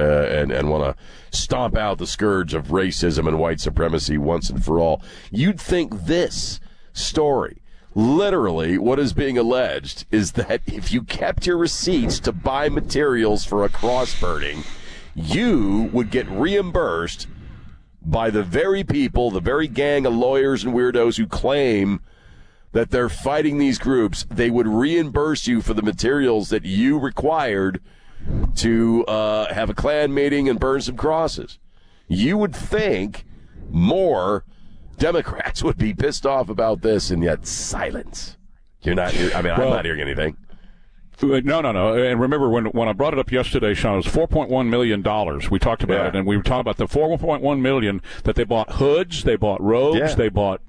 and want to stomp out the scourge of racism and white supremacy once and for all. You'd think this story, literally what is being alleged, is that if you kept your receipts to buy materials for a cross burning, you would get reimbursed by the very people, the very gang of lawyers and weirdos who claim that they're fighting these groups. They would reimburse you for the materials that you required to have a Klan meeting and burn some crosses. You would think more Democrats would be pissed off about this, and yet silence. I'm not hearing anything. No. And remember, when I brought it up yesterday, Sean, it was $4.1 million. We talked about it, and we were talking about the $4.1 million that they bought hoods, they bought robes, they bought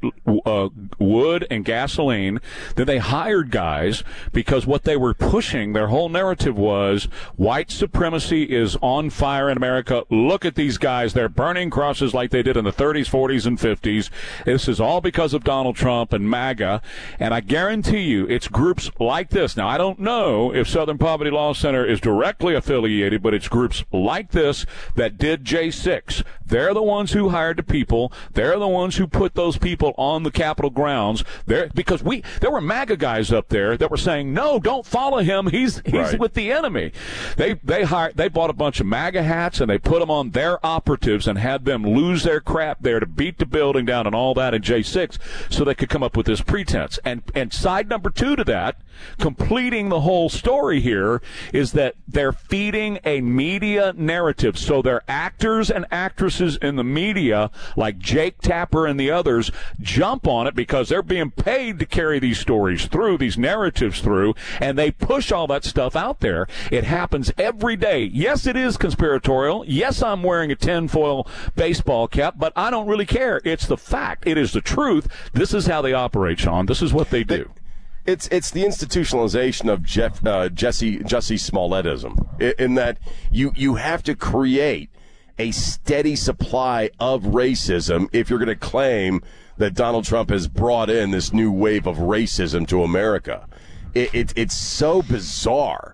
wood and gasoline. Then they hired guys because what they were pushing, their whole narrative was white supremacy is on fire in America. Look at these guys. They're burning crosses like they did in the 30s, 40s, and 50s. This is all because of Donald Trump and MAGA. And I guarantee you it's groups like this. Now, I don't know if Southern Poverty Law Center is directly affiliated, but it's groups like this that did J6. They're the ones who hired the people. They're the ones who put those people on the Capitol grounds. Because there were MAGA guys up there that were saying, no, don't follow him. He's with the enemy. They bought a bunch of MAGA hats and they put them on their operatives and had them lose their crap there to beat the building down and all that in J6 so they could come up with this pretense. And side number two to that, completing the whole story here, is that they're feeding a media narrative. So their actors and actresses in the media, like Jake Tapper and the others, jump on it because they're being paid to carry these stories through, these narratives through, and they push all that stuff out there. It happens every day. Yes, it is conspiratorial. Yes, I'm wearing a tinfoil baseball cap, but I don't really care. It's the fact. It is the truth. This is how they operate, Sean. This is what they do. It's the institutionalization of Jussie Smollettism, in that you have to create a steady supply of racism if you're going to claim that Donald Trump has brought in this new wave of racism to America. It's so bizarre.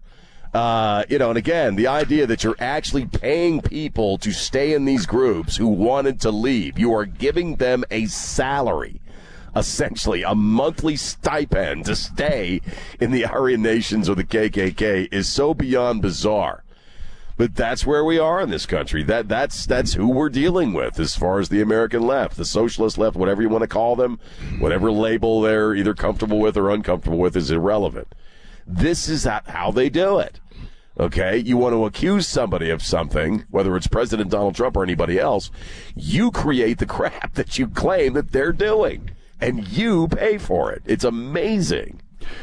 And again, the idea that you're actually paying people to stay in these groups who wanted to leave. You are giving them a salary, essentially a monthly stipend to stay in the Aryan Nations or the KKK, is so beyond bizarre. But that's where we are in this country. That's who we're dealing with as far as the American left, the socialist left, whatever you want to call them, whatever label they're either comfortable with or uncomfortable with is irrelevant. This is how they do it. Okay, you want to accuse somebody of something, whether it's President Donald Trump or anybody else, you create the crap that you claim that they're doing. And you pay for it. It's amazing.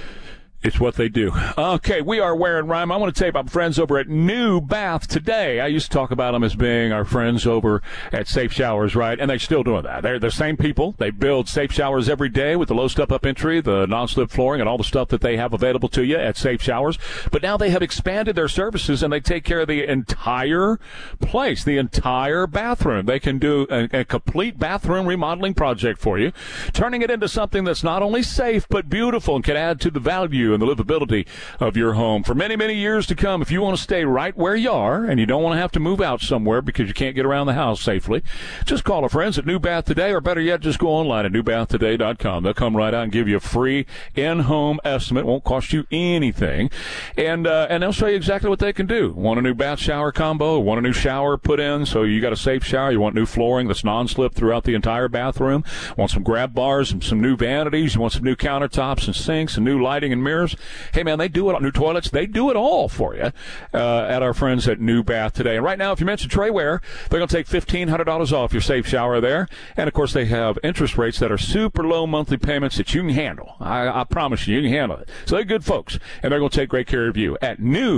It's what they do. Okay, we are Ware and Rhyme. I want to tell you about friends over at New Bath Today. I used to talk about them as being our friends over at Safe Showers, right? And they're still doing that. They're the same people. They build safe showers every day with the low step-up entry, the non-slip flooring, and all the stuff that they have available to you at Safe Showers. But now they have expanded their services, and they take care of the entire place, the entire bathroom. They can do a complete bathroom remodeling project for you, turning it into something that's not only safe but beautiful and can add to the value and the livability of your home for many, many years to come. If you want to stay right where you are and you don't want to have to move out somewhere because you can't get around the house safely, just call our friends at New Bath Today, or better yet, just go online at newbathtoday.com. They'll come right out and give you a free in-home estimate. Won't cost you anything. And they'll show you exactly what they can do. Want a new bath shower combo? Want a new shower put in so you got a safe shower? You want new flooring that's non-slip throughout the entire bathroom? Want some grab bars and some new vanities? You want some new countertops and sinks and new lighting and mirrors? Hey, man, they do it on new toilets. They do it all for you at our friends at New Bath Today. And right now, if you mention Trey Ware, they're going to take $1,500 off your safe shower there. And, of course, they have interest rates that are super low monthly payments that you can handle. I promise you can handle it. So they're good folks, and they're going to take great care of you at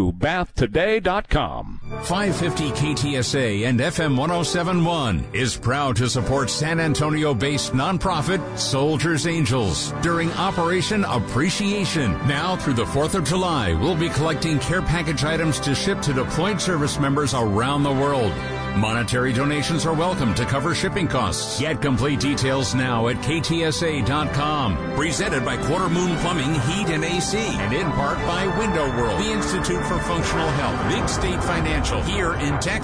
newbathtoday.com. 550 KTSA and FM 107.1 is proud to support San Antonio-based nonprofit Soldiers Angels during Operation Appreciation. Now through the 4th of July, we'll be collecting care package items to ship to deployed service members around the world. Monetary donations are welcome to cover shipping costs. Get complete details now at ktsa.com. Presented by Quarter Moon Plumbing, Heat, and AC. And in part by Window World, the Institute for Functional Health, Big State Financial, here in Texas.